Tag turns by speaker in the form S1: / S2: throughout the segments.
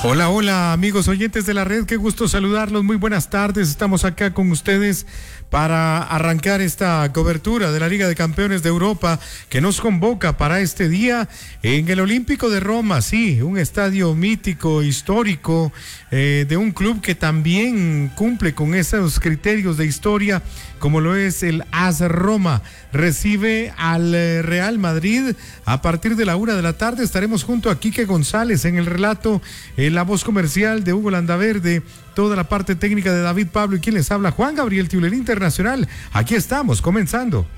S1: Hola, hola amigos oyentes de la red, qué gusto saludarlos, muy buenas tardes, estamos acá con ustedes para arrancar esta cobertura de la Liga de Campeones de Europa que nos convoca para este día en el Olímpico de Roma, sí, un estadio mítico, histórico, de un club que también cumple con esos criterios de historia como lo es el AS Roma. Recibe al Real Madrid a partir de la 1 de la tarde. Estaremos junto a Quique González en el relato, en la voz comercial de Hugo Landaverde, toda la parte técnica de David Pablo y quien les habla, Juan Gabriel Tiuler Internacional. Aquí estamos, comenzando.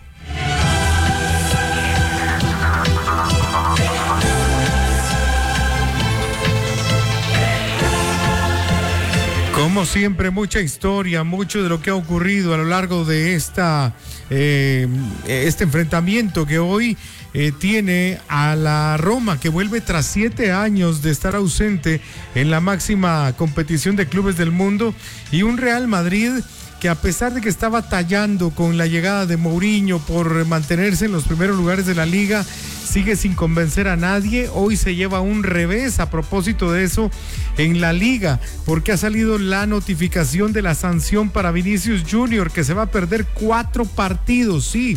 S1: Como siempre, mucha historia, mucho de lo que ha ocurrido a lo largo de este enfrentamiento que hoy tiene a la Roma, que vuelve tras 7 años de estar ausente en la máxima competición de clubes del mundo, y un Real Madrid que, a pesar de que está batallando con la llegada de Mourinho por mantenerse en los primeros lugares de la liga, sigue sin convencer a nadie. Hoy se lleva un revés a propósito de eso en la liga, porque ha salido la notificación de la sanción para Vinicius Junior, que se va a perder 4 partidos, sí,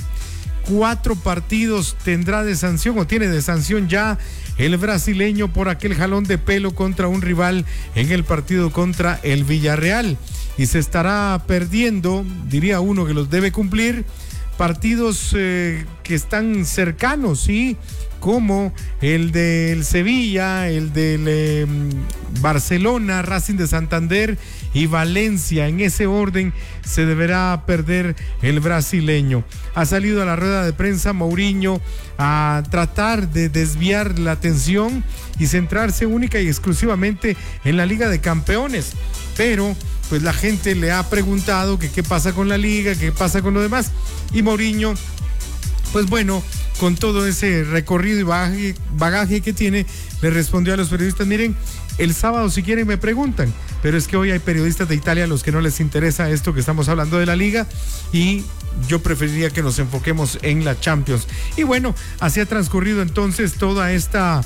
S1: 4 partidos tendrá de sanción, o tiene de sanción ya el brasileño, por aquel jalón de pelo contra un rival en el partido contra el Villarreal, y se estará perdiendo, diría uno que los debe cumplir, partidos que están cercanos, sí, como el del Sevilla, el del Barcelona, Racing de Santander y Valencia. En ese orden se deberá perder el brasileño. Ha salido a la rueda de prensa Mourinho a tratar de desviar la atención y centrarse única y exclusivamente en la Liga de Campeones, pero pues la gente le ha preguntado que qué pasa con la liga, qué pasa con lo demás, y Mourinho, pues bueno, con todo ese recorrido y bagaje que tiene, le respondió a los periodistas: miren, el sábado si quieren me preguntan, pero es que hoy hay periodistas de Italia a los que no les interesa esto que estamos hablando de la liga, y yo preferiría que nos enfoquemos en la Champions. Y bueno, así ha transcurrido entonces toda esta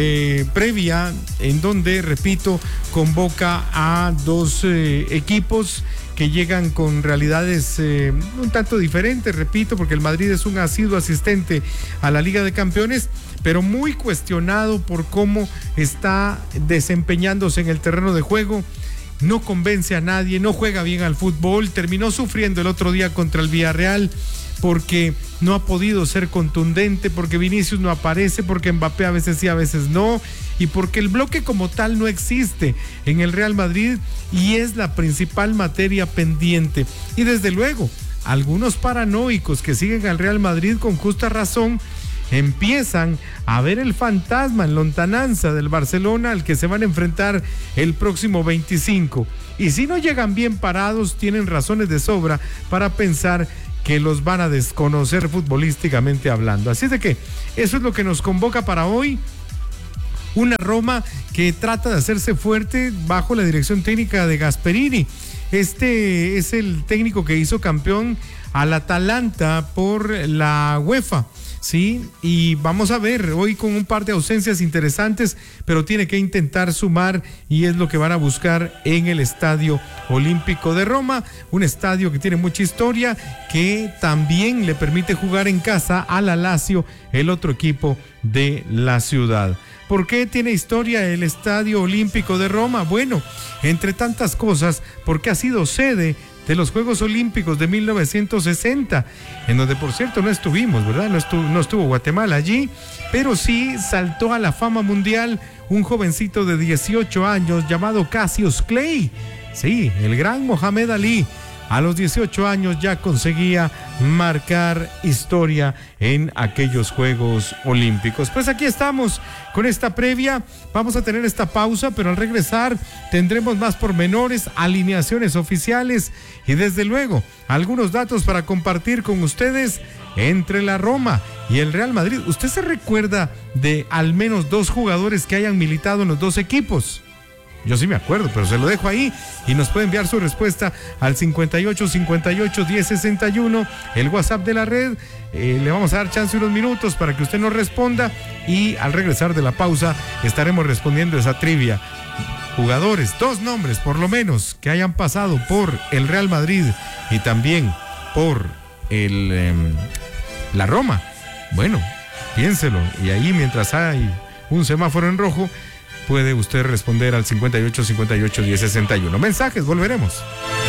S1: previa, en donde, repito, convoca a 2 equipos que llegan con realidades un tanto diferentes, repito, porque el Madrid es un asiduo asistente a la Liga de Campeones, pero muy cuestionado por cómo está desempeñándose en el terreno de juego. No convence a nadie, no juega bien al fútbol, terminó sufriendo el otro día contra el Villarreal porque no ha podido ser contundente, porque Vinicius no aparece, porque Mbappé a veces sí, a veces no, y porque el bloque como tal no existe en el Real Madrid, y es la principal materia pendiente. Y desde luego, algunos paranoicos que siguen al Real Madrid con justa razón empiezan a ver el fantasma en lontananza del Barcelona, al que se van a enfrentar el próximo 25. Y si no llegan bien parados, tienen razones de sobra para pensar que los van a desconocer futbolísticamente hablando. Así de que eso es lo que nos convoca para hoy. Una Roma que trata de hacerse fuerte bajo la dirección técnica de Gasperini. Este es el técnico que hizo campeón al Atalanta por la UEFA. Sí, y vamos a ver hoy con un par de ausencias interesantes, pero tiene que intentar sumar, y es lo que van a buscar en el Estadio Olímpico de Roma, un estadio que tiene mucha historia, que también le permite jugar en casa a la Lazio, el otro equipo de la ciudad. ¿Por qué tiene historia el Estadio Olímpico de Roma? Bueno, entre tantas cosas, porque ha sido sede de los Juegos Olímpicos de 1960, en donde, por cierto, no estuvimos, ¿verdad? No estuvo Guatemala allí, pero sí saltó a la fama mundial un jovencito de 18 años llamado Cassius Clay. Sí, el gran Mohamed Ali. A los 18 años ya conseguía marcar historia en aquellos Juegos Olímpicos. Pues aquí estamos con esta previa. Vamos a tener esta pausa, pero al regresar tendremos más pormenores, alineaciones oficiales y desde luego algunos datos para compartir con ustedes entre la Roma y el Real Madrid. ¿Usted se recuerda de al menos 2 jugadores que hayan militado en los 2 equipos? Yo sí me acuerdo, pero se lo dejo ahí y nos puede enviar su respuesta al 58 58 10 61, el WhatsApp de la red. Le vamos a dar chance unos minutos para que usted nos responda y al regresar de la pausa estaremos respondiendo esa trivia. jugadores, 2 nombres por lo menos, que hayan pasado por el Real Madrid y también por la Roma. Bueno, piénselo, y ahí mientras hay un semáforo en rojo, puede usted responder al 58 58 10 61. Mensajes, volveremos.